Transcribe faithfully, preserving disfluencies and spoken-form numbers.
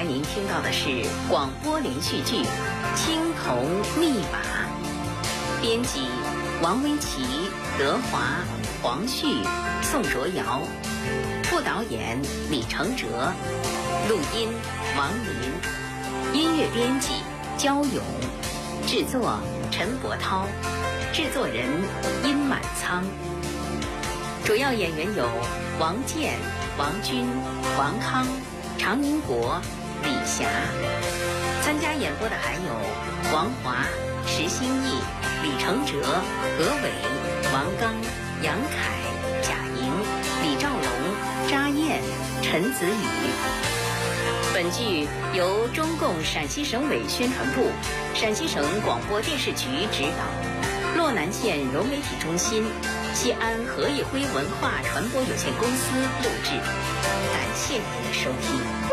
您听到的是广播连续剧《青铜密码》，编辑王维奇、德华、黄旭、宋卓瑶，副导演李承哲，录音王林，音乐编辑焦勇，制作陈伯涛，制作人殷满仓。主要演员有王健、王军、王康、常英国、李霞。参加演播的还有王华、石新义、李承哲、何伟、王刚、杨凯、贾莹、李兆龙、查燕、陈子宇。本剧由中共陕西省委宣传部、陕西省广播电视局指导，洛南县融媒体中心、西安何以辉文化传播有限公司录制。感谢您的收听。